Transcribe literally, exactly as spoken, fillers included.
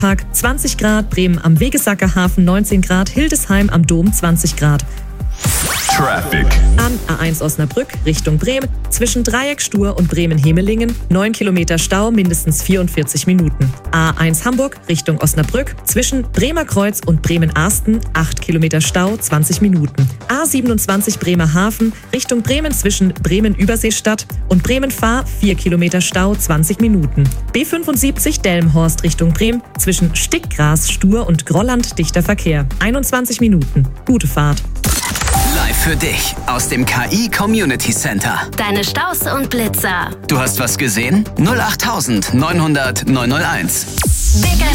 Park zwanzig Grad, Bremen am Wegesacker Hafen neunzehn Grad, Hildesheim am Dom zwanzig Grad. Traffic. An A eins Osnabrück Richtung Bremen zwischen Dreieck Stur und Bremen-Hemelingen neun Kilometer Stau, mindestens vierundvierzig Minuten. A eins Hamburg Richtung Osnabrück zwischen Bremer Kreuz und Bremen-Arsten acht Kilometer Stau, zwanzig Minuten. A siebenundzwanzig Bremerhaven Richtung Bremen zwischen Bremen-Überseestadt und Bremen-Fahr vier Kilometer Stau, zwanzig Minuten. B fünfundsiebzig Delmenhorst Richtung Bremen zwischen Stickgras, Stur und Grolland dichter Verkehr, einundzwanzig Minuten. Gute Fahrt. Live für dich aus dem K I Community Center. Deine Staus und Blitzer. Du hast was gesehen? null acht neunhundert neunhunderteins. Big